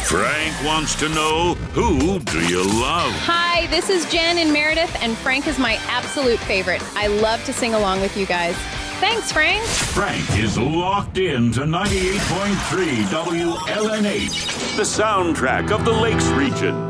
Frank wants to know, who do you love? Hi, this is Jen in Meredith, and Frank is my absolute favorite. I love to sing along with you guys. Thanks, Frank. Frank is locked in to 98.3 WLNH, the soundtrack of the Lakes region.